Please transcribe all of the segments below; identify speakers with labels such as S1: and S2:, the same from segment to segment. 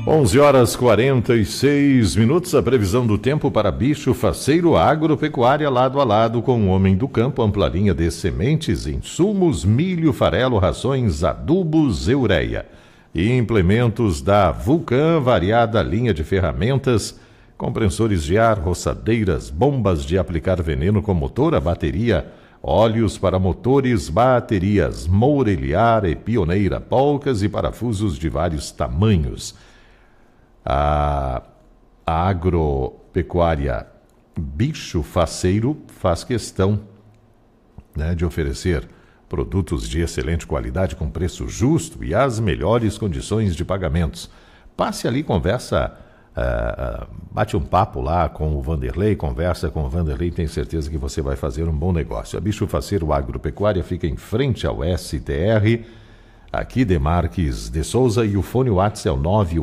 S1: 11h46, a previsão do tempo para Bicho Faceiro Agropecuária lado a lado com o homem do campo, ampla linha de sementes, insumos, milho, farelo, rações, adubos, ureia e implementos da Vulcan, variada linha de ferramentas, compressores de ar, roçadeiras, bombas de aplicar veneno com motor a bateria, óleos para motores, baterias, moureliar e pioneira, polcas e parafusos de vários tamanhos. A agropecuária Bicho Faceiro faz questão, de oferecer produtos de excelente qualidade com preço justo e as melhores condições de pagamentos. Passe ali, conversa, bate um papo lá com o Vanderlei, conversa com o Vanderlei, tenho certeza que você vai fazer um bom negócio. A Bicho Faceiro Agropecuária fica em frente ao STR, aqui de Marques de Souza, e o fone WhatsApp é o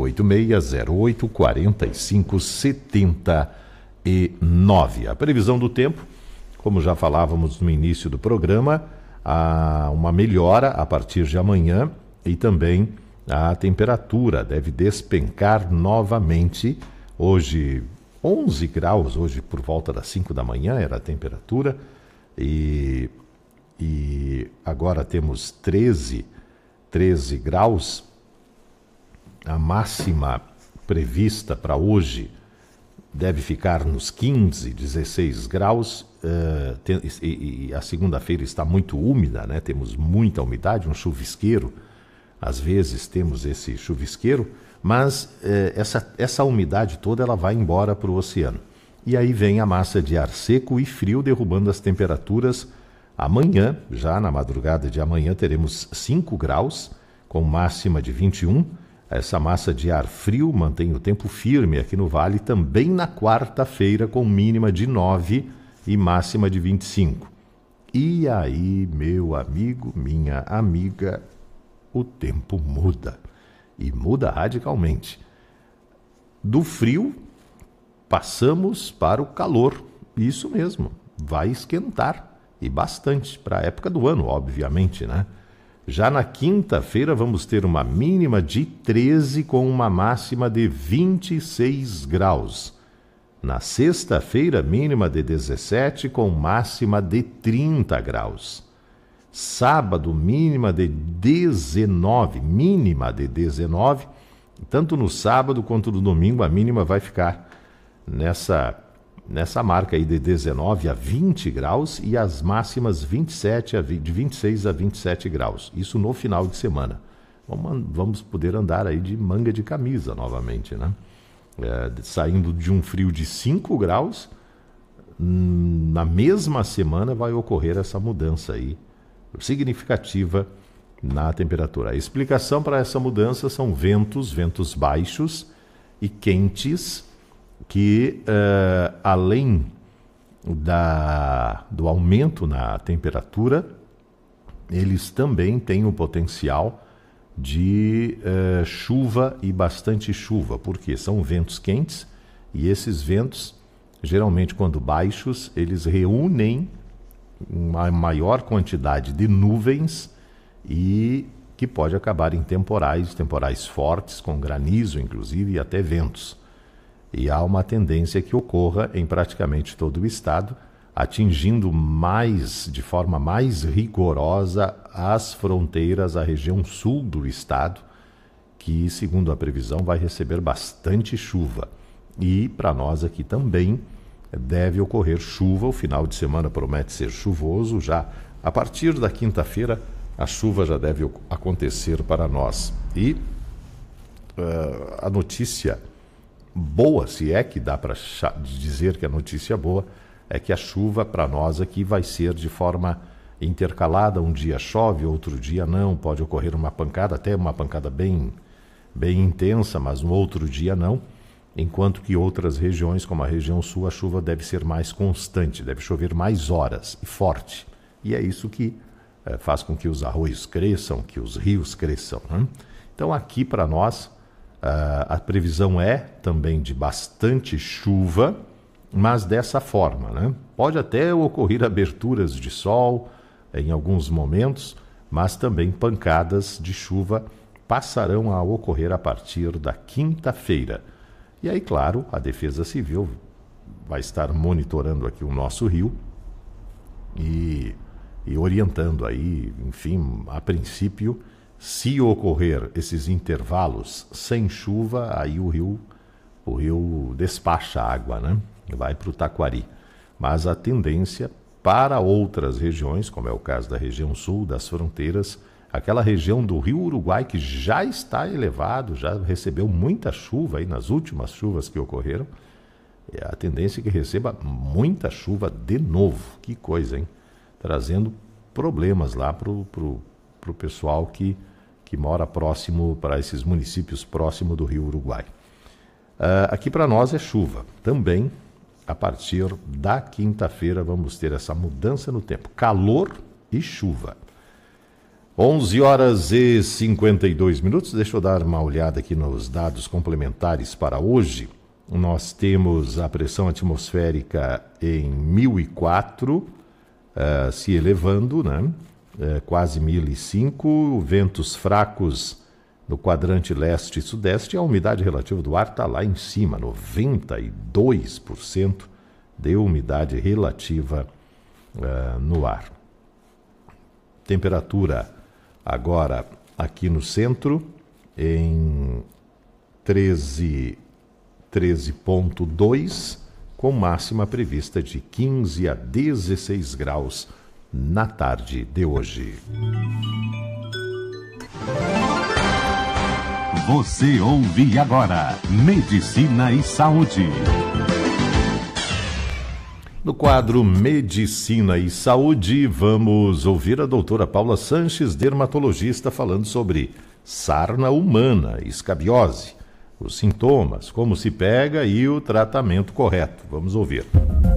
S1: 986084579. A previsão do tempo, como já falávamos no início do programa, há uma melhora a partir de amanhã e também a temperatura deve despencar novamente. Hoje 11 graus, hoje por volta das 5 da manhã era a temperatura e agora temos 13 graus, a máxima prevista para hoje deve ficar nos 15, 16 graus, e a segunda-feira está muito úmida, temos muita umidade, um chuvisqueiro, às vezes temos esse chuvisqueiro, mas essa umidade toda ela vai embora para o oceano. E aí vem a massa de ar seco e frio derrubando as temperaturas. Amanhã, já na madrugada de amanhã, teremos 5 graus, com máxima de 21. Essa massa de ar frio mantém o tempo firme aqui no Vale, também na quarta-feira, com mínima de 9 e máxima de 25. E aí, meu amigo, minha amiga, o tempo muda. E muda radicalmente. Do frio, passamos para o calor. Isso mesmo, vai esquentar. E bastante, para a época do ano, obviamente, Já na quinta-feira vamos ter uma mínima de 13 com uma máxima de 26 graus. Na sexta-feira, mínima de 17 com máxima de 30 graus. Sábado, mínima de 19, Tanto no sábado quanto no domingo a mínima vai ficar nessa marca aí de 19 a 20 graus e as máximas de 26 a 27 graus. Isso no final de semana. Vamos poder andar aí de manga de camisa novamente, saindo de um frio de 5 graus, na mesma semana vai ocorrer essa mudança aí, significativa na temperatura. A explicação para essa mudança são ventos baixos e quentes, que além do aumento na temperatura, eles também têm o potencial de chuva e bastante chuva, porque são ventos quentes e esses ventos, geralmente quando baixos, eles reúnem uma maior quantidade de nuvens e que pode acabar em temporais fortes, com granizo inclusive e até ventos. E há uma tendência que ocorra em praticamente todo o estado, atingindo de forma mais rigorosa as fronteiras, a região sul do estado, que, segundo a previsão, vai receber bastante chuva. E para nós aqui também deve ocorrer chuva, o final de semana promete ser chuvoso, já a partir da quinta-feira a chuva já deve acontecer para nós. E a notícia boa, se é que dá para dizer que a notícia boa, é que a chuva para nós aqui vai ser de forma intercalada, um dia chove, outro dia não, pode ocorrer uma pancada, até uma pancada bem intensa, mas no outro dia não, enquanto que outras regiões, como a região sul, a chuva deve ser mais constante, deve chover mais horas e forte, e é isso que faz com que os arroios cresçam, que os rios cresçam, Então aqui para nós, a previsão é também de bastante chuva, mas dessa forma, Pode até ocorrer aberturas de sol em alguns momentos, mas também pancadas de chuva passarão a ocorrer a partir da quinta-feira. E aí, claro, a Defesa Civil vai estar monitorando aqui o nosso rio e orientando aí, enfim, a princípio, se ocorrer esses intervalos sem chuva, aí o rio despacha a água, né? Vai para o Taquari. Mas a tendência para outras regiões, como é o caso da região sul, das fronteiras, aquela região do Rio Uruguai que já está elevado, já recebeu muita chuva aí nas últimas chuvas que ocorreram, a tendência é que receba muita chuva de novo. Que coisa, hein? Trazendo problemas lá para o pessoal que mora próximo, para esses municípios próximos do Rio Uruguai. Aqui para nós é chuva. Também, a partir da quinta-feira, vamos ter essa mudança no tempo. Calor e chuva. 11 horas e 52 minutos. Deixa eu dar uma olhada aqui nos dados complementares para hoje. Nós temos a pressão atmosférica em 1004, se elevando, né? Quase 1005, ventos fracos no quadrante leste e sudeste, a umidade relativa do ar está lá em cima, 92% de umidade relativa no ar. Temperatura agora aqui no centro em 13,2, com máxima prevista de 15 a 16 graus na tarde de hoje.
S2: Você ouve agora Medicina e Saúde.
S1: No quadro Medicina e Saúde, vamos ouvir a doutora Paula Sanches, dermatologista, falando sobre sarna humana, escabiose, os sintomas, como se pega e o tratamento correto. Vamos ouvir.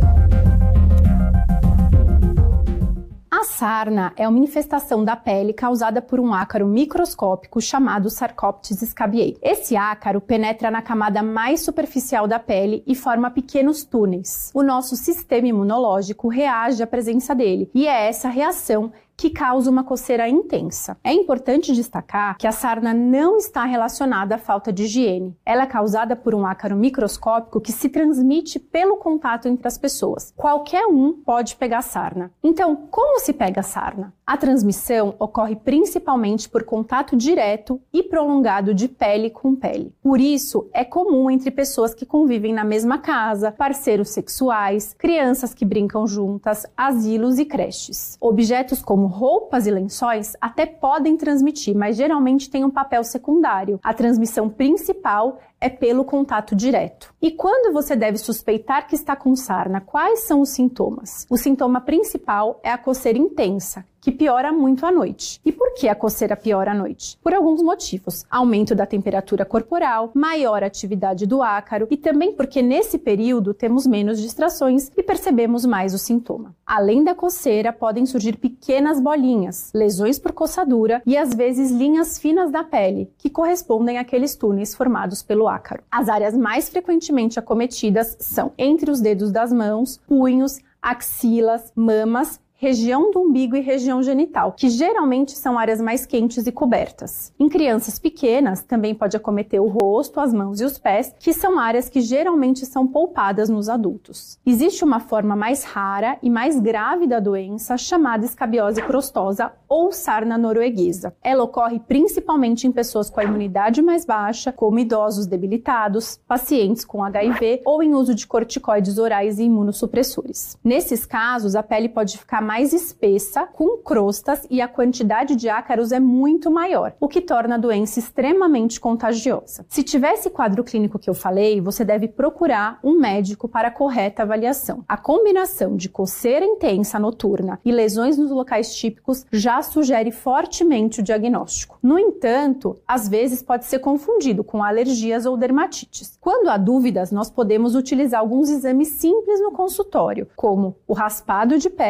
S3: A sarna é uma infestação da pele causada por um ácaro microscópico chamado Sarcoptes scabiei. Esse ácaro penetra na camada mais superficial da pele e forma pequenos túneis. O nosso sistema imunológico reage à presença dele, e é essa reação que causa uma coceira intensa. É importante destacar que a sarna não está relacionada à falta de higiene. Ela é causada por um ácaro microscópico que se transmite pelo contato entre as pessoas. Qualquer um pode pegar sarna. Então, como se pega sarna? A transmissão ocorre principalmente por contato direto e prolongado de pele com pele. Por isso, é comum entre pessoas que convivem na mesma casa, parceiros sexuais, crianças que brincam juntas, asilos e creches. Objetos como roupas e lençóis até podem transmitir, mas geralmente têm um papel secundário. A transmissão principal é pelo contato direto. E quando você deve suspeitar que está com sarna, quais são os sintomas? O sintoma principal é a coceira intensa, que piora muito à noite. E por que a coceira piora à noite? Por alguns motivos. Aumento da temperatura corporal, maior atividade do ácaro e também porque nesse período temos menos distrações e percebemos mais o sintoma. Além da coceira, podem surgir pequenas bolinhas, lesões por coçadura e às vezes linhas finas da pele, que correspondem àqueles túneis formados pelo ácaro. As áreas mais frequentemente acometidas são entre os dedos das mãos, punhos, axilas, mamas, região do umbigo e região genital, que geralmente são áreas mais quentes e cobertas. Em crianças pequenas, também pode acometer o rosto, as mãos e os pés, que são áreas que geralmente são poupadas nos adultos. Existe uma forma mais rara e mais grave da doença, chamada escabiose crostosa ou sarna norueguesa. Ela ocorre principalmente em pessoas com a imunidade mais baixa, como idosos debilitados, pacientes com HIV ou em uso de corticoides orais e imunossupressores. Nesses casos, a pele pode ficar mais espessa, com crostas, e a quantidade de ácaros é muito maior, o que torna a doença extremamente contagiosa. Se tiver esse quadro clínico que eu falei, você deve procurar um médico para a correta avaliação. A combinação de coceira intensa noturna e lesões nos locais típicos já sugere fortemente o diagnóstico. No entanto, às vezes pode ser confundido com alergias ou dermatites. Quando há dúvidas, nós podemos utilizar alguns exames simples no consultório, como o raspado de pele, onde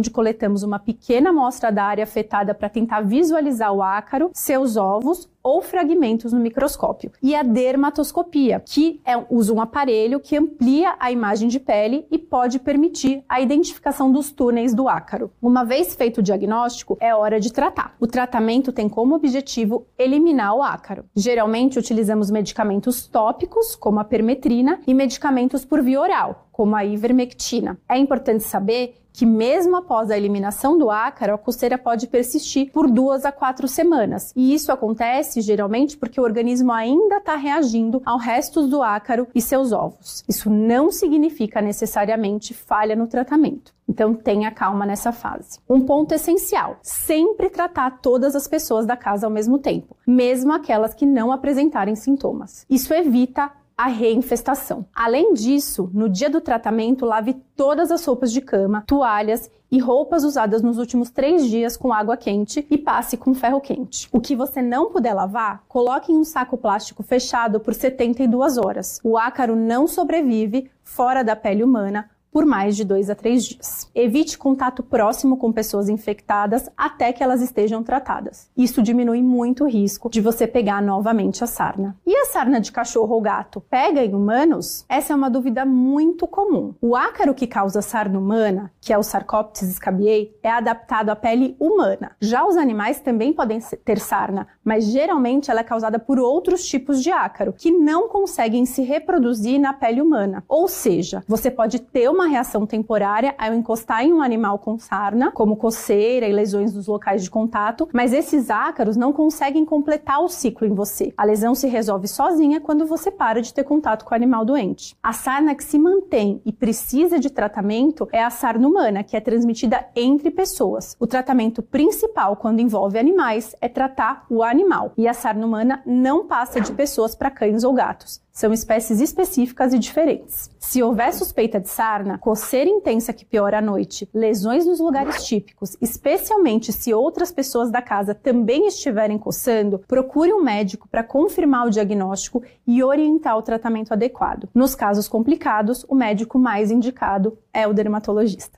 S3: onde coletamos uma pequena amostra da área afetada para tentar visualizar o ácaro, seus ovos ou fragmentos no microscópio. E a dermatoscopia, que usa um aparelho que amplia a imagem de pele e pode permitir a identificação dos túneis do ácaro. Uma vez feito o diagnóstico, é hora de tratar. O tratamento tem como objetivo eliminar o ácaro. Geralmente utilizamos medicamentos tópicos, como a permetrina, e medicamentos por via oral, como a ivermectina. É importante saber que mesmo após a eliminação do ácaro, a coceira pode persistir por 2 a 4 semanas. E isso acontece geralmente porque o organismo ainda está reagindo ao resto do ácaro e seus ovos. Isso não significa necessariamente falha no tratamento. Então tenha calma nessa fase. Um ponto essencial: sempre tratar todas as pessoas da casa ao mesmo tempo, mesmo aquelas que não apresentarem sintomas. Isso evita a reinfestação. Além disso, no dia do tratamento, lave todas as roupas de cama, toalhas e roupas usadas nos últimos 3 dias com água quente e passe com ferro quente. O que você não puder lavar, coloque em um saco plástico fechado por 72 horas. O ácaro não sobrevive fora da pele humana por mais de 2 a 3 dias. Evite contato próximo com pessoas infectadas até que elas estejam tratadas. Isso diminui muito o risco de você pegar novamente a sarna. E a sarna de cachorro ou gato pega em humanos? Essa é uma dúvida muito comum. O ácaro que causa sarna humana, que é o Sarcoptes scabiei, é adaptado à pele humana. Já os animais também podem ter sarna, mas geralmente ela é causada por outros tipos de ácaro, que não conseguem se reproduzir na pele humana. Ou seja, você pode ter uma reação temporária ao encostar em um animal com sarna, como coceira e lesões nos locais de contato, mas esses ácaros não conseguem completar o ciclo em você. A lesão se resolve sozinha quando você para de ter contato com o animal doente. A sarna que se mantém e precisa de tratamento é a sarna humana, que é transmitida entre pessoas. O tratamento principal quando envolve animais é tratar o animal, e a sarna humana não passa de pessoas para cães ou gatos. São espécies específicas e diferentes. Se houver suspeita de sarna, coceira intensa que piora à noite, lesões nos lugares típicos, especialmente se outras pessoas da casa também estiverem coçando, procure um médico para confirmar o diagnóstico e orientar o tratamento adequado. Nos casos complicados, o médico mais indicado é o dermatologista.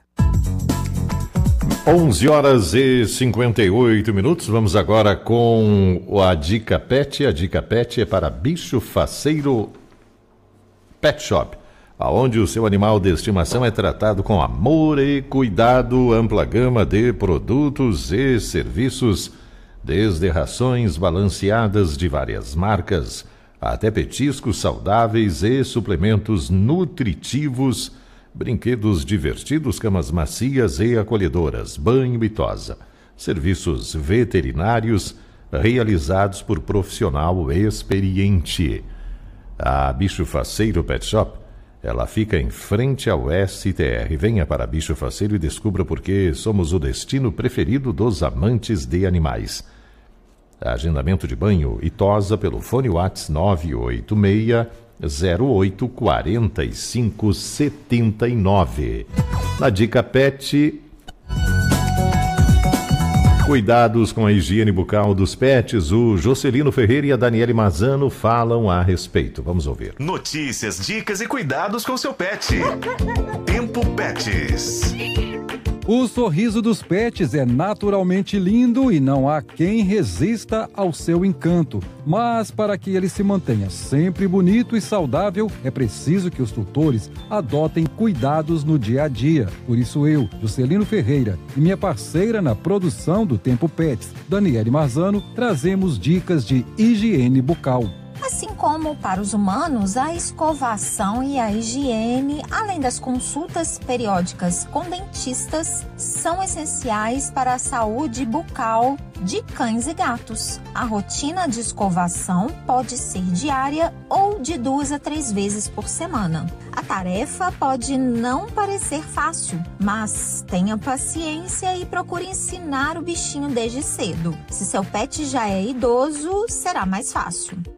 S1: 11h58. Vamos agora com a Dica Pet. A Dica Pet é para Bicho Faceiro Pet Shop, onde o seu animal de estimação é tratado com amor e cuidado. Ampla gama de produtos e serviços, desde rações balanceadas de várias marcas, até petiscos saudáveis e suplementos nutritivos, brinquedos divertidos, camas macias e acolhedoras, banho e tosa. Serviços veterinários realizados por profissional experiente. A Bicho Faceiro Pet Shop, ela fica em frente ao STR. Venha para Bicho Faceiro e descubra por que somos o destino preferido dos amantes de animais. Agendamento de banho e tosa pelo fone WhatsApp 986-08-4579. Na Dica Pet, cuidados com a higiene bucal dos pets. O Jocelino Ferreira e a Daniele Mazzano falam a respeito. Vamos ouvir.
S4: Notícias, dicas e cuidados com seu pet. Tempo Pets.
S5: O sorriso dos pets é naturalmente lindo e não há quem resista ao seu encanto. Mas para que ele se mantenha sempre bonito e saudável, é preciso que os tutores adotem cuidados no dia a dia. Por isso eu, Jocelino Ferreira, e minha parceira na produção do Tempo Pets, Daniele Marzano, trazemos dicas de higiene bucal.
S6: Assim como para os humanos, a escovação e a higiene, além das consultas periódicas com dentistas, são essenciais para a saúde bucal de cães e gatos. A rotina de escovação pode ser diária ou de 2 a 3 vezes por semana. A tarefa pode não parecer fácil, mas tenha paciência e procure ensinar o bichinho desde cedo. Se seu pet já é idoso, será mais fácil.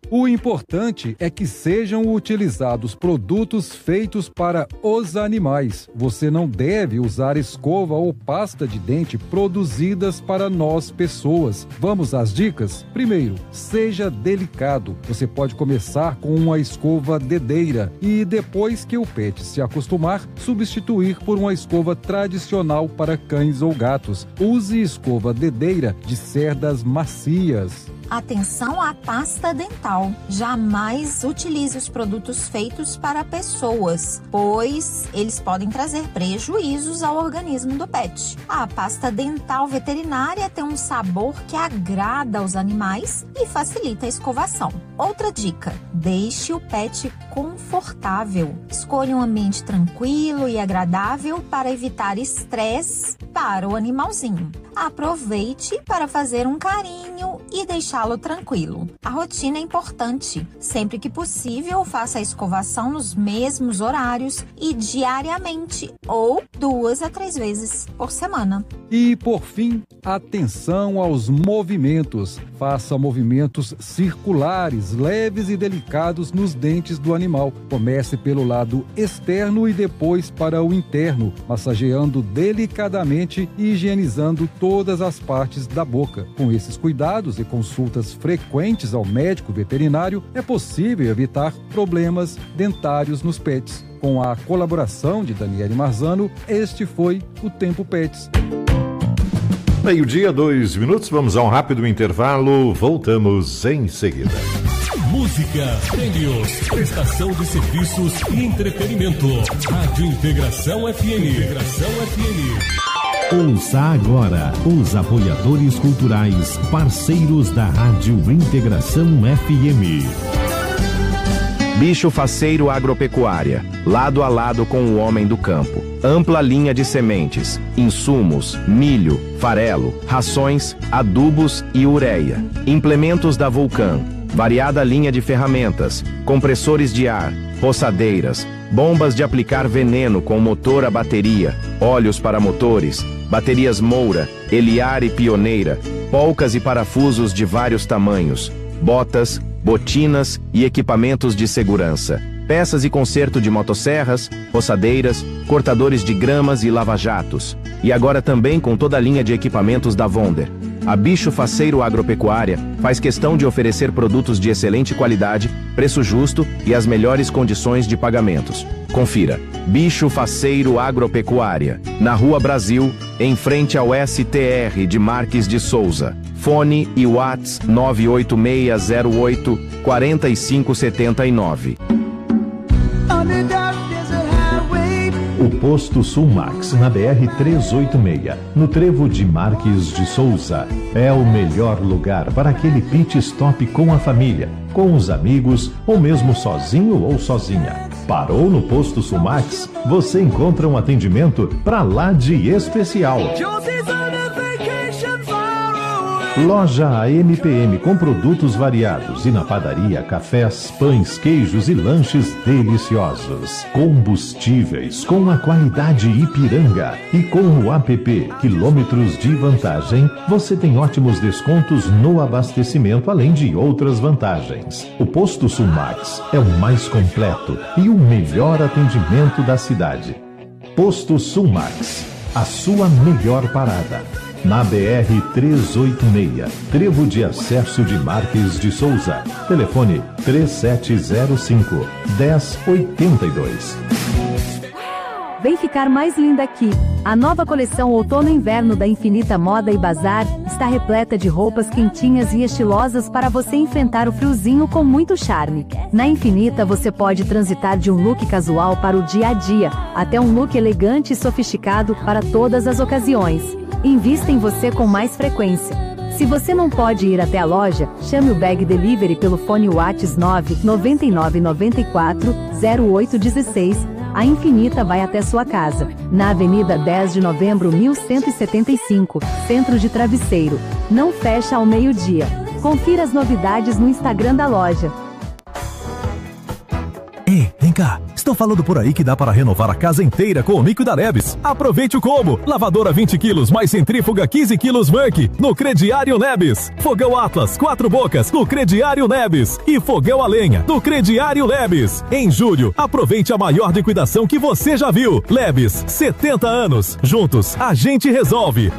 S5: O importante é que sejam utilizados produtos feitos para os animais. Você não deve usar escova ou pasta de dente produzidas para nós pessoas. Vamos às dicas? Primeiro, seja delicado. Você pode começar com uma escova dedeira e, depois que o pet se acostumar, substituir por uma escova tradicional para cães ou gatos. Use escova dedeira de cerdas macias.
S6: Atenção à pasta dental. Jamais utilize os produtos feitos para pessoas, pois eles podem trazer prejuízos ao organismo do pet. A pasta dental veterinária tem um sabor que agrada aos animais e facilita a escovação. Outra dica: deixe o pet confortável. Escolha um ambiente tranquilo e agradável para evitar estresse para o animalzinho. Aproveite para fazer um carinho e deixá-lo tranquilo. A rotina é importante. Sempre que possível, faça a escovação nos mesmos horários e diariamente, ou 2 a 3 vezes por semana.
S5: E, por fim, atenção aos movimentos. Faça movimentos circulares, leves e delicados nos dentes do animal. Comece pelo lado externo e depois para o interno, massageando delicadamente e higienizando todas as partes da boca. Com esses cuidados e consultas frequentes ao médico veterinário, é possível evitar problemas dentários nos pets. Com a colaboração de Daniele Marzano, este foi o Tempo Pets.
S1: 12:02, vamos a um rápido intervalo, voltamos em seguida.
S7: Música, prêmios, prestação de serviços e entretenimento. Rádio Integração FM.
S2: Ouça agora os apoiadores culturais, parceiros da Rádio Integração FM.
S8: Bicho Faceiro Agropecuária, lado a lado com o homem do campo. Ampla linha de sementes, insumos, milho, farelo, rações, adubos e ureia. Implementos da Vulcan, variada linha de ferramentas, compressores de ar, roçadeiras, bombas de aplicar veneno com motor a bateria, óleos para motores, baterias Moura, Eliar e Pioneira, polcas e parafusos de vários tamanhos, botas, botinas e equipamentos de segurança, peças e conserto de motosserras, roçadeiras, cortadores de gramas e lava-jatos. E agora também com toda a linha de equipamentos da Vonder. A Bicho Faceiro Agropecuária faz questão de oferecer produtos de excelente qualidade, preço justo e as melhores condições de pagamentos. Confira. Bicho Faceiro Agropecuária, na Rua Brasil, em frente ao STR de Marques de Souza. Fone e Whats 98608 4579.
S2: O Posto Sulmax, na BR-386, no trevo de Marques de Souza. É o melhor lugar para aquele pit stop com a família, com os amigos, ou mesmo sozinho ou sozinha. Parou no Posto Sulmax? Você encontra um atendimento pra lá de especial. Loja AMPM com produtos variados e na padaria, cafés, pães, queijos e lanches deliciosos. Combustíveis com a qualidade Ipiranga. E com o app Quilômetros de Vantagem, você tem ótimos descontos no abastecimento, além de outras vantagens. O Posto Sulmax é o mais completo e o melhor atendimento da cidade. Posto Sulmax, a sua melhor parada. Na BR-386, trevo de acesso de Marques de Souza. Telefone 3705-1082.
S9: Vem ficar mais linda aqui. A nova coleção Outono e Inverno da Infinita Moda e Bazar está repleta de roupas quentinhas e estilosas para você enfrentar o friozinho com muito charme. Na Infinita você pode transitar de um look casual para o dia a dia, até um look elegante e sofisticado para todas as ocasiões. Invista em você com mais frequência. Se você não pode ir até a loja, chame o Bag Delivery pelo fone Whats 99994 0816. A Infinita vai até sua casa, na Avenida 10 de Novembro 1175, Centro de Travesseiro. Não fecha ao meio-dia. Confira as novidades no Instagram da loja.
S10: Ei, vem cá. Estão falando por aí que dá para renovar a casa inteira com o mico da Lebes. Aproveite o combo. Lavadora 20 quilos mais centrífuga 15 quilos Merc no Crediário Lebes. Fogão Atlas 4 bocas no Crediário Lebes. E fogão a lenha no Crediário Lebes. Em julho, aproveite a maior liquidação que você já viu. Lebes, 70 anos. Juntos, a gente resolve.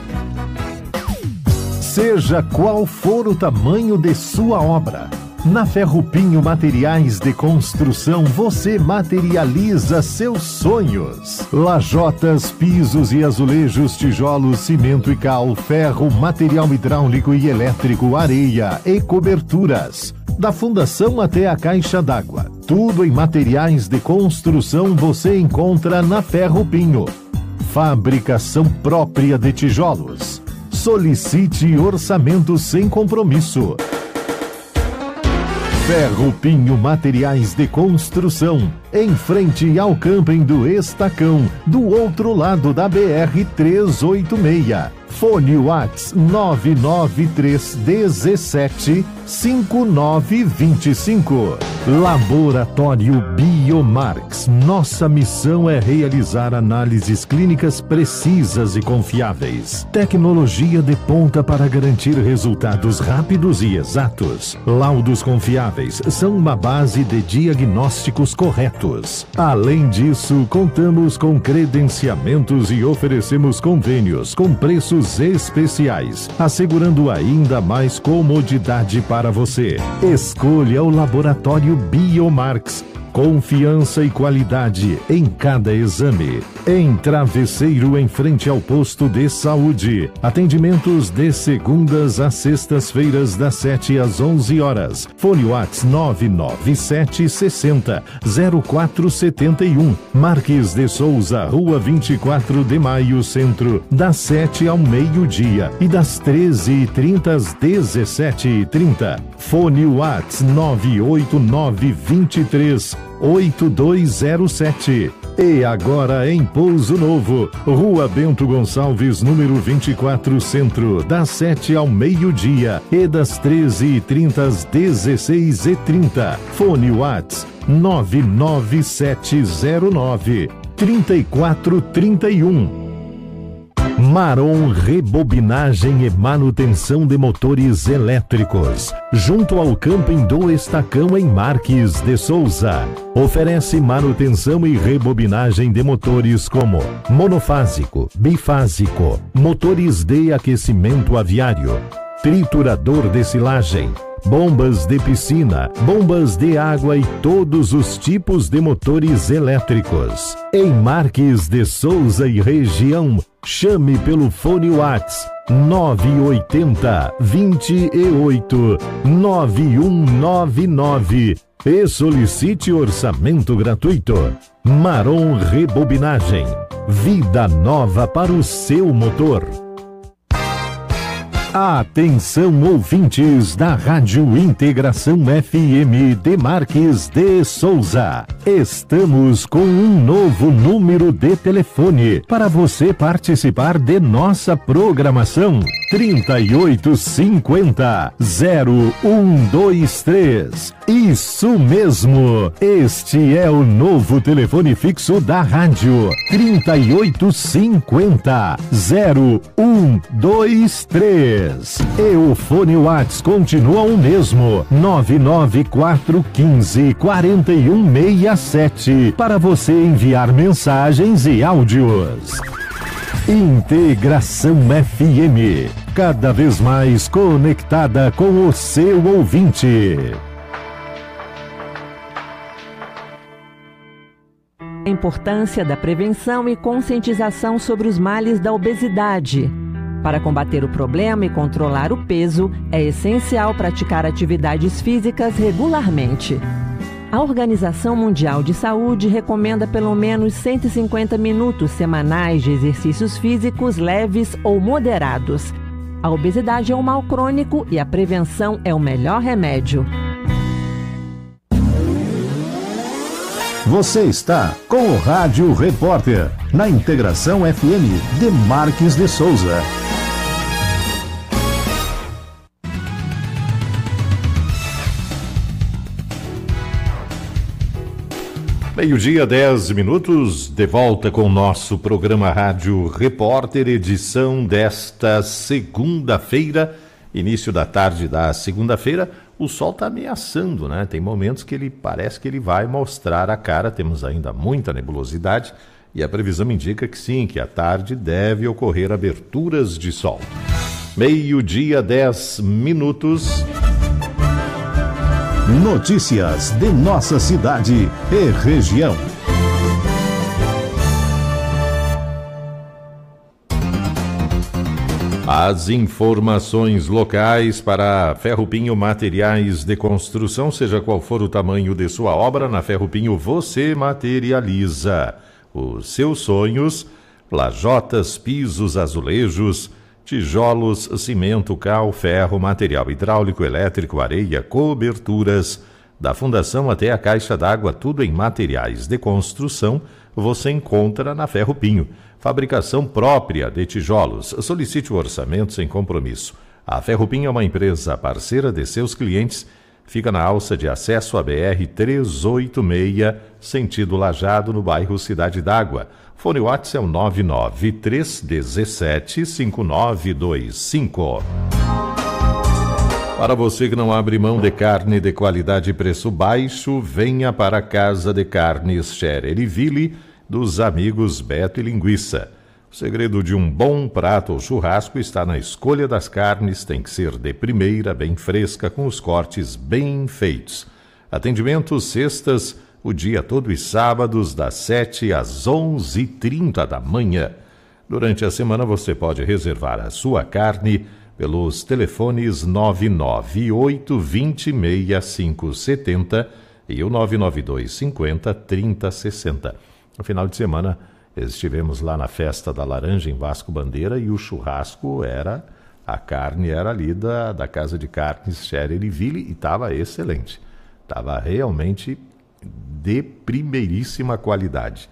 S2: Seja qual for o tamanho de sua obra, na Ferrupinho Materiais de Construção você materializa seus sonhos. Lajotas, pisos e azulejos, tijolos, cimento e cal, ferro, material hidráulico e elétrico, areia e coberturas. Da fundação até a caixa d'água. Tudo em materiais de construção você encontra na Ferrupinho. Fabricação própria de tijolos. Solicite orçamento sem compromisso. Ferrupinho Materiais de Construção, em frente ao camping do Estacão, do outro lado da BR-386. Fone Whats 993175925. Laboratório Biomarx. Nossa missão é realizar análises clínicas precisas e confiáveis. Tecnologia de ponta para garantir resultados rápidos e exatos. Laudos confiáveis são uma base de diagnósticos corretos. Além disso, contamos com credenciamentos e oferecemos convênios com preços especiais, assegurando ainda mais comodidade para você. Escolha o Laboratório Biomarx. Confiança e qualidade em cada exame. Em Travesseiro, em frente ao posto de saúde. Atendimentos de segundas a sextas-feiras, das 7 às 11 horas. Fone Whats 997600471. Marques de Souza, Rua 24 de Maio, Centro, das 7 ao meio-dia e das 13h30 às 17h30. Fone Whats 989238207. E agora em Pouso Novo, Rua Bento Gonçalves, número 24, Centro, das 7 ao meio-dia e das 13h30 às 16h30. Fone Whats 99709-3431. Marom Rebobinagem e Manutenção de Motores Elétricos, junto ao camping do Estacão, em Marques de Souza. Oferece manutenção e rebobinagem de motores como monofásico, bifásico, motores de aquecimento aviário, triturador de silagem, bombas de piscina, bombas de água e todos os tipos de motores elétricos. Em Marques de Souza e região, chame pelo fone Whats 980-28-9199 e solicite orçamento gratuito. Marom Rebobinagem. Vida nova para o seu motor. Atenção, ouvintes da Rádio Integração FM de Marques de Souza. Estamos com um novo número de telefone para você participar de nossa programação. 3850-0123. Isso mesmo, este é o novo telefone fixo da rádio. 3850-0123. E o fone Whats continua o mesmo, 99415-4167, para você enviar mensagens e áudios. Integração FM, cada vez mais conectada com o seu ouvinte.
S11: A importância da prevenção e conscientização sobre os males da obesidade. Para combater o problema e controlar o peso, é essencial praticar atividades físicas regularmente. A Organização Mundial de Saúde recomenda pelo menos 150 minutos semanais de exercícios físicos leves ou moderados. A obesidade é um mal crônico e a prevenção é o melhor remédio.
S2: Você está com o Rádio Repórter, na Integração FM de Marques de Souza.
S1: Meio-dia, 10 minutos, de volta com o nosso programa Rádio Repórter, edição desta segunda-feira, início da tarde da segunda-feira. O sol está ameaçando, né? Tem momentos que ele parece que ele vai mostrar a cara, temos ainda muita nebulosidade e a previsão indica que sim, que à tarde deve ocorrer aberturas de sol. Meio-dia, 10 minutos.
S2: Notícias de nossa cidade e região.
S1: As informações locais para Ferro Pinho Materiais de Construção, seja qual for o tamanho de sua obra, na Ferro Pinho você materializa os seus sonhos, lajotas, pisos, azulejos, tijolos, cimento, cal, ferro, material hidráulico, elétrico, areia, coberturas, da fundação até a caixa d'água, tudo em materiais de construção, você encontra na Ferro Pinho. Fabricação própria de tijolos. Solicite o orçamento sem compromisso. A Ferro Pinho é uma empresa parceira de seus clientes. Fica na alça de acesso à BR-386, sentido Lajado, no bairro Cidade d'Água. Fone WhatsApp é o 993175925. Para você que não abre mão de carne de qualidade e preço baixo, venha para a Casa de Carnes Scherer e Ville, dos amigos Beto e Linguiça. O segredo de um bom prato ou churrasco está na escolha das carnes, tem que ser de primeira, bem fresca, com os cortes bem feitos. Atendimento sextas, o dia todo e sábados, das 7 às 11h30 da manhã. Durante a semana você pode reservar a sua carne pelos telefones 998-20-6570 e o 992-50-3060. No final de semana estivemos lá na Festa da Laranja em Vasco Bandeira e o churrasco a carne era ali da Casa de Carnes Scherer e Ville e estava excelente. Estava realmente de primeiríssima qualidade.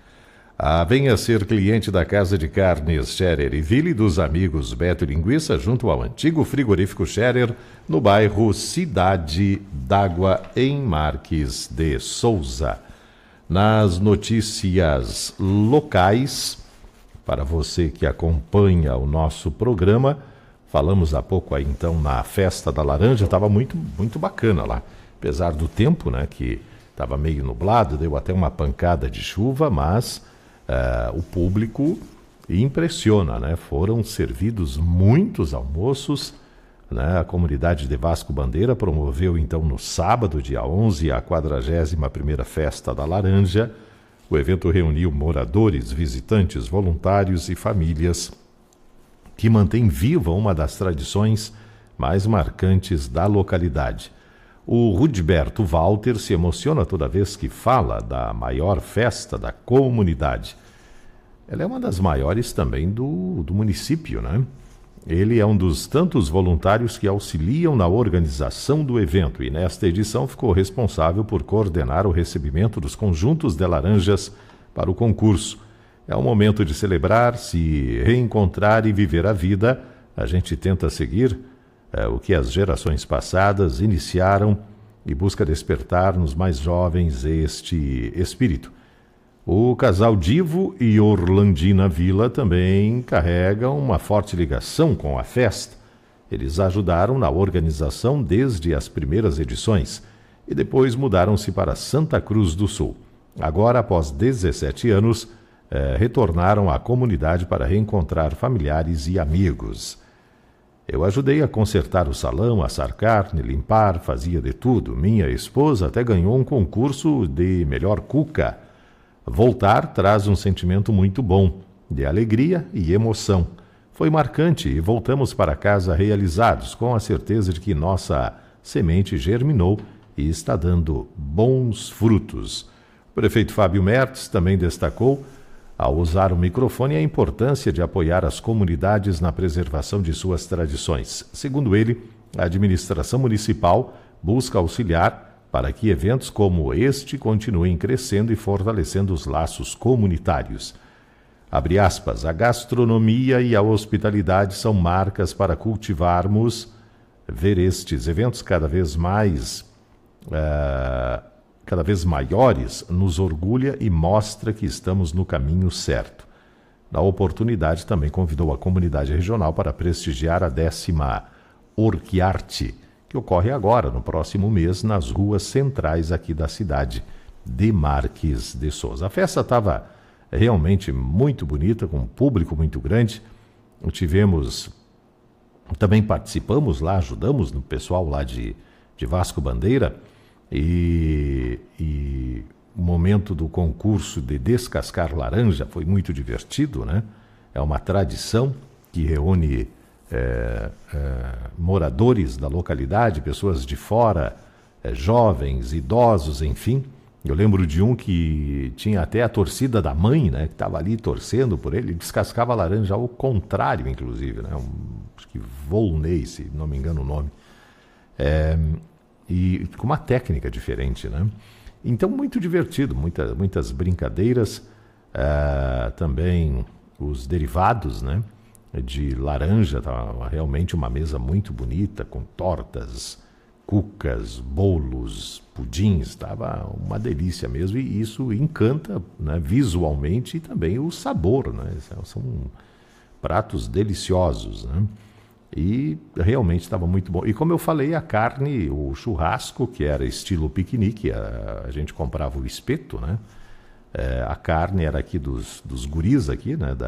S1: Venha ser cliente da Casa de Carnes Scherer e Ville, dos amigos Beto e Linguiça, junto ao antigo frigorífico Scherer, no bairro Cidade d'Água, em Marques de Souza. Nas notícias locais, para você que acompanha o nosso programa, falamos há pouco aí então na Festa da Laranja, estava muito, muito bacana lá. Apesar do tempo, né, que estava meio nublado, deu até uma pancada de chuva, mas o público impressiona, né? Foram servidos muitos almoços, né? A comunidade de Vasco Bandeira promoveu então no sábado, dia 11, a 41ª Festa da Laranja. O evento reuniu moradores, visitantes, voluntários e famílias que mantém viva uma das tradições mais marcantes da localidade. O Rudberto Walter se emociona toda vez que fala da maior festa da comunidade. Ela é uma das maiores também do município, né? Ele é um dos tantos voluntários que auxiliam na organização do evento e nesta edição ficou responsável por coordenar o recebimento dos conjuntos de laranjas para o concurso. É um momento de celebrar, se reencontrar e viver a vida. A gente tenta seguir o que as gerações passadas iniciaram e busca despertar nos mais jovens este espírito. O casal Divo e Orlandina Vila também carregam uma forte ligação com a festa. Eles ajudaram na organização desde as primeiras edições e depois mudaram-se para Santa Cruz do Sul. Agora, após 17 anos, retornaram à comunidade para reencontrar familiares e amigos. Eu ajudei a consertar o salão, assar carne, limpar, fazia de tudo. Minha esposa até ganhou um concurso de melhor cuca. Voltar traz um sentimento muito bom, de alegria e emoção. Foi marcante e voltamos para casa realizados, com a certeza de que nossa semente germinou e está dando bons frutos. O prefeito Fábio Mertes também destacou, ao usar o microfone, a importância de apoiar as comunidades na preservação de suas tradições. Segundo ele, a administração municipal busca auxiliar para que eventos como este continuem crescendo e fortalecendo os laços comunitários. Abre aspas, a gastronomia e a hospitalidade são marcas para cultivarmos, ver estes eventos cada vez mais cada vez maiores, nos orgulha e mostra que estamos no caminho certo. Na oportunidade, também convidou a comunidade regional para prestigiar a 10ª Orquiarte, que ocorre agora, no próximo mês, nas ruas centrais aqui da cidade de Marques de Souza. A festa estava realmente muito bonita, com um público muito grande. Também participamos lá, ajudamos no pessoal lá de Vasco Bandeira, e o momento do concurso de descascar laranja foi muito divertido, né? É uma tradição que reúne moradores da localidade, pessoas de fora, jovens, idosos, enfim. Eu lembro de um que tinha até a torcida da mãe, né? Que estava ali torcendo por ele, descascava a laranja ao contrário, inclusive, né? Acho que Volney, se não me engano o nome. E com uma técnica diferente, né? Então, muito divertido, muitas brincadeiras, também os derivados, né, de laranja, tá realmente uma mesa muito bonita, com tortas, cucas, bolos, pudins, estava uma delícia mesmo, e isso encanta, né, visualmente, e também o sabor, né? São pratos deliciosos, né? E realmente estava muito bom. E como eu falei, a carne, o churrasco, que era estilo piquenique, a gente comprava o espeto, né? A carne era aqui dos guris aqui, né?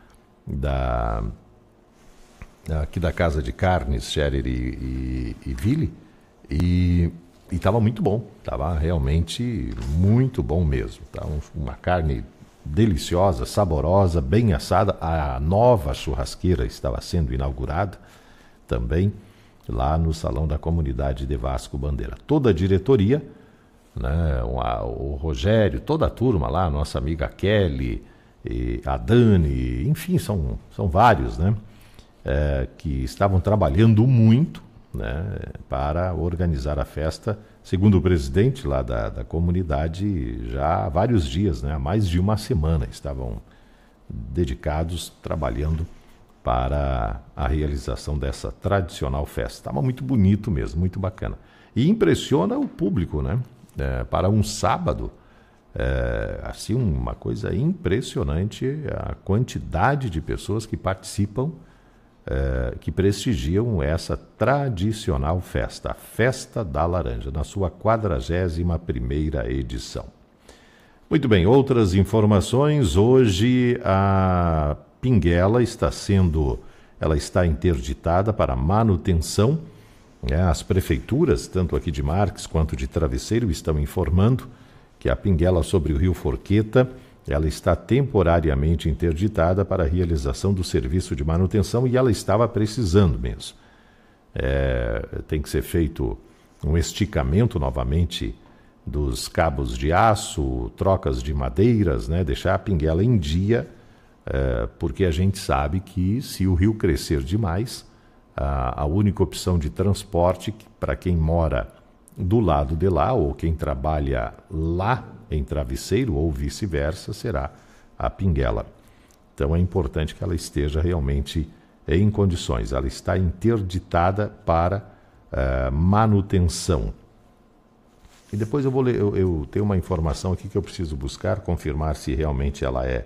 S1: Aqui da Casa de Carnes, Scherer e Ville. E estava muito bom, estava realmente muito bom mesmo. Tá? Uma carne deliciosa, saborosa, bem assada. A nova churrasqueira estava sendo inaugurada também lá no Salão da Comunidade de Vasco Bandeira. Toda a diretoria, né, o Rogério, toda a turma lá, a nossa amiga Kelly, a Dani, enfim, são vários, né, que estavam trabalhando muito, né, para organizar a festa, segundo o presidente lá da comunidade, já há vários dias, né, há mais de uma semana estavam dedicados, trabalhando para a realização dessa tradicional festa. Estava muito bonito mesmo, muito bacana. E impressiona o público, né? Para um sábado, assim, uma coisa impressionante, a quantidade de pessoas que participam, que prestigiam essa tradicional festa, a Festa da Laranja, na sua 41ª edição. Muito bem, outras informações. Hoje a Pinguela está interditada para manutenção. As prefeituras, tanto aqui de Marques quanto de Travesseiro, estão informando que a Pinguela sobre o rio Forqueta, ela está temporariamente interditada para a realização do serviço de manutenção, e ela estava precisando mesmo. Tem que ser feito um esticamento novamente dos cabos de aço, trocas de madeiras, né? Deixar a Pinguela em dia, porque a gente sabe que se o rio crescer demais, a única opção de transporte para quem mora do lado de lá ou quem trabalha lá em Travesseiro ou vice-versa será a Pinguela. Então é importante que ela esteja realmente em condições. Ela está interditada para manutenção. E depois eu vou ler, eu tenho uma informação aqui que eu preciso buscar, confirmar se realmente ela é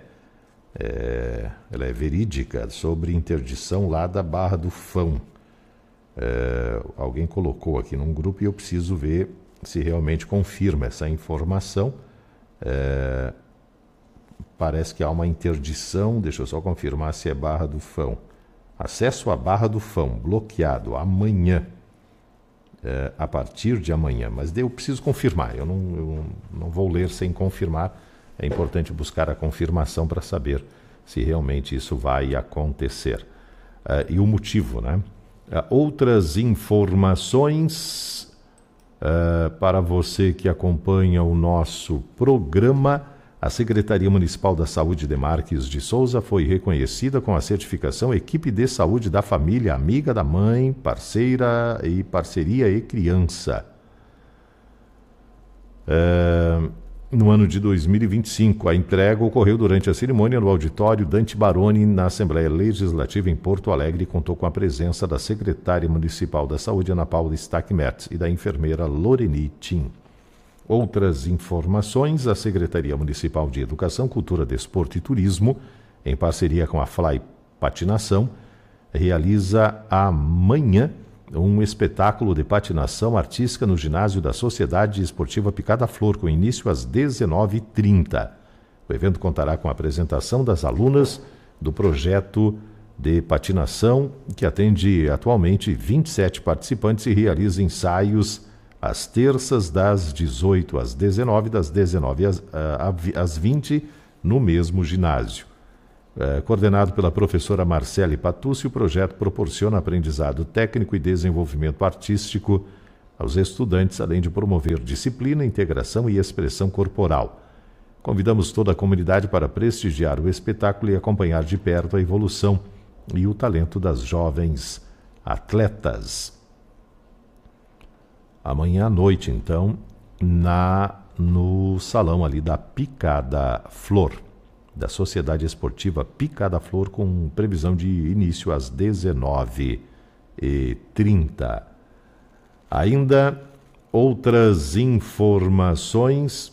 S1: verídica, sobre interdição lá da Barra do Fão. Alguém colocou aqui num grupo e eu preciso ver se realmente confirma essa informação. Parece que há uma interdição, deixa eu só confirmar se é Barra do Fão. Acesso à Barra do Fão, bloqueado amanhã, a partir de amanhã, mas eu preciso confirmar, eu não vou ler sem confirmar. É importante buscar a confirmação para saber se realmente isso vai acontecer. E o motivo, né? Outras informações para você que acompanha o nosso programa. A Secretaria Municipal da Saúde de Marques de Souza foi reconhecida com a certificação Equipe de Saúde da Família, Amiga da Mãe, Parceira e Parceria e Criança. No ano de 2025, a entrega ocorreu durante a cerimônia no auditório Dante Baroni, na Assembleia Legislativa em Porto Alegre, e contou com a presença da secretária municipal da Saúde, Ana Paula Stackmertz, e da enfermeira Loreni Tim. Outras informações, a Secretaria Municipal de Educação, Cultura, Desporto e Turismo, em parceria com a Fly Patinação, realiza amanhã um espetáculo de patinação artística no ginásio da Sociedade Esportiva Picada Flor, com início às 19h30. O evento contará com a apresentação das alunas do projeto de patinação, que atende atualmente 27 participantes e realiza ensaios às terças das 18 às 19, das 19 às 20, no mesmo ginásio. Coordenado pela professora Marcele Patucci, o projeto proporciona aprendizado técnico e desenvolvimento artístico aos estudantes, além de promover disciplina, integração e expressão corporal. Convidamos toda a comunidade para prestigiar o espetáculo e acompanhar de perto a evolução e o talento das jovens atletas. Amanhã à noite, então, no salão ali da Picada Flor, da Sociedade Esportiva Picada Flor, com previsão de início às 19h30. Ainda outras informações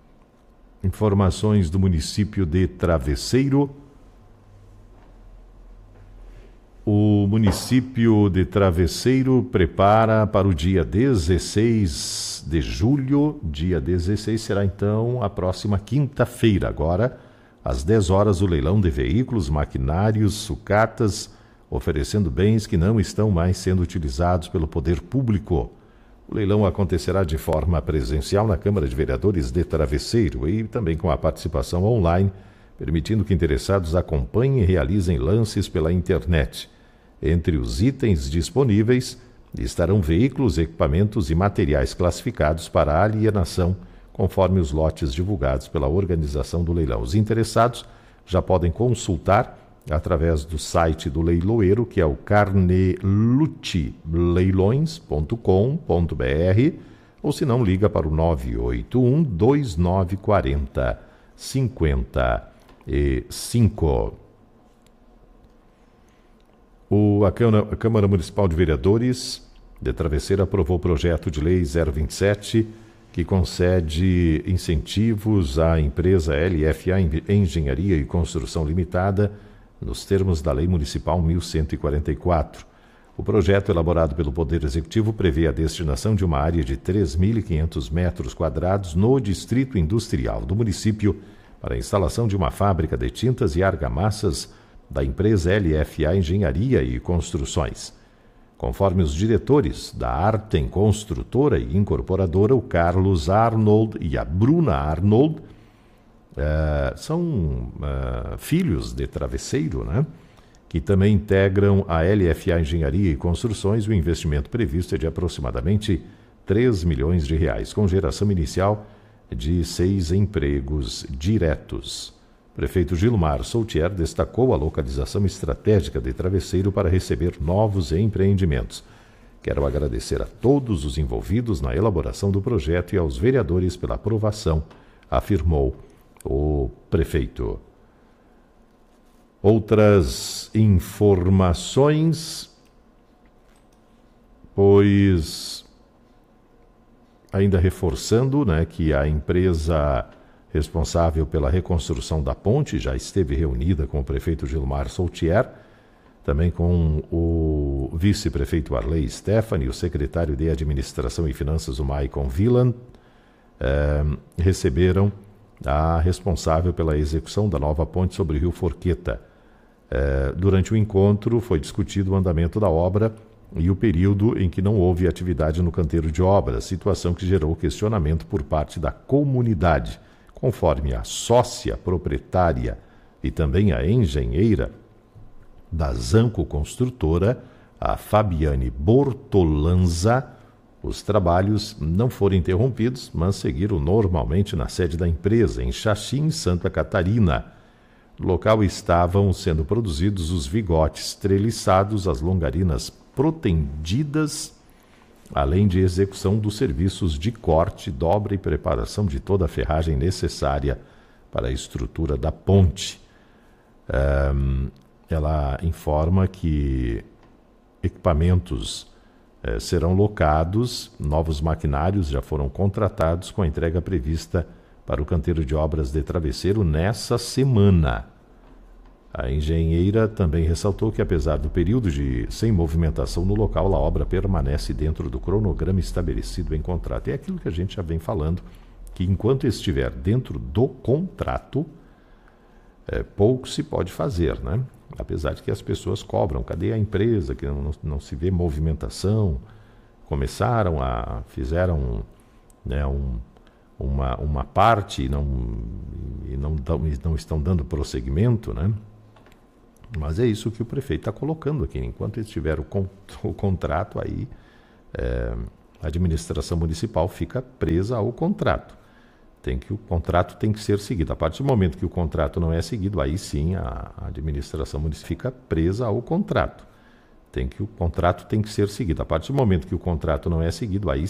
S1: do município de Travesseiro. O município de Travesseiro prepara para o dia 16 de julho. Dia 16 será então a próxima quinta-feira. Agora, às 10 horas, o leilão de veículos, maquinários, sucatas, oferecendo bens que não estão mais sendo utilizados pelo poder público. O leilão acontecerá de forma presencial na Câmara de Vereadores de Travesseiro e também com a participação online, permitindo que interessados acompanhem e realizem lances pela internet. Entre os itens disponíveis estarão veículos, equipamentos e materiais classificados para alienação, conforme os lotes divulgados pela organização do leilão. Os interessados já podem consultar através do site do leiloeiro, que é o carneluteleilões.com.br, ou se não, liga para o 981 2940 55. A Câmara Municipal de Vereadores de Travesseiro aprovou o projeto de lei 027, que concede incentivos à empresa LFA Engenharia e Construção Limitada, nos termos da Lei Municipal 1144. O projeto, elaborado pelo Poder Executivo, prevê a destinação de uma área de 3.500 metros quadrados no Distrito Industrial do município para a instalação de uma fábrica de tintas e argamassas da empresa LFA Engenharia e Construções. Conforme os diretores da Artem Construtora e Incorporadora, o Carlos Arnold e a Bruna Arnold, são filhos de Travesseiro, né? Que também integram a LFA Engenharia e Construções. O investimento previsto é de aproximadamente 3 milhões de reais, com geração inicial de 6 empregos diretos. O prefeito Gilmar Soutier destacou a localização estratégica de Travesseiro para receber novos empreendimentos. Quero agradecer a todos os envolvidos na elaboração do projeto e aos vereadores pela aprovação, afirmou o prefeito. Outras informações, pois ainda reforçando, né, que a empresa responsável pela reconstrução da ponte já esteve reunida com o prefeito Gilmar Soutier, também com o vice-prefeito Arley Stephanie, o secretário de Administração e Finanças, o Maicon Villan, receberam a responsável pela execução da nova ponte sobre o Rio Forqueta. Durante o encontro foi discutido o andamento da obra e o período em que não houve atividade no canteiro de obras, situação que gerou questionamento por parte da comunidade, conforme a sócia proprietária e também a engenheira da Zanco Construtora, a Fabiane Bortolanza. Os trabalhos não foram interrompidos, mas seguiram normalmente na sede da empresa, em Xaxim, Santa Catarina. No local estavam sendo produzidos os vigotes treliçados, as longarinas protendidas, além de execução dos serviços de corte, dobra e preparação de toda a ferragem necessária para a estrutura da ponte. Ela informa que equipamentos serão locados, novos maquinários já foram contratados com a entrega prevista para o canteiro de obras de Travesseiro nessa semana. A engenheira também ressaltou que, apesar do período sem movimentação no local, a obra permanece dentro do cronograma estabelecido em contrato. É aquilo que a gente já vem falando, que enquanto estiver dentro do contrato, pouco se pode fazer, né? Apesar de que as pessoas cobram. Cadê a empresa que não se vê movimentação? Fizeram, né, uma parte e não estão dando prosseguimento, né? Mas é isso que o prefeito está colocando aqui. Enquanto estiver o contrato, aí a administração municipal fica presa ao contrato. O contrato tem que ser seguido. A partir do momento que o contrato não é seguido, aí sim a administração municipal fica presa ao contrato. O contrato tem que ser seguido. A partir do momento que o contrato não é seguido, aí